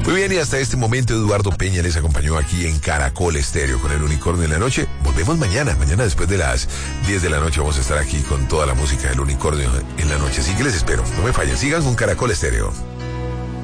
Muy bien, y hasta este momento Eduardo Peña les acompañó aquí en Caracol Estéreo con el Unicornio en la noche. Volvemos mañana después de las 10 de la noche vamos a estar aquí con toda la música del Unicornio en la noche. Así que les espero, no me fallen, sigan con Caracol Estéreo.